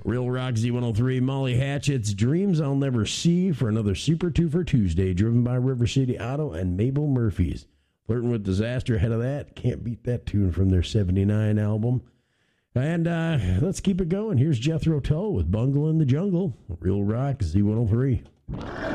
Real Rock Z103, Molly Hatchet's Dreams I'll Never See for another Super 2 for Tuesday, driven by River City Auto and Mabel Murphy's. Flirting with Disaster ahead of that. Can't beat that tune from their 79 album. And let's keep it going. Here's Jethro Tull with Bungle in the Jungle. Real Rock Z103.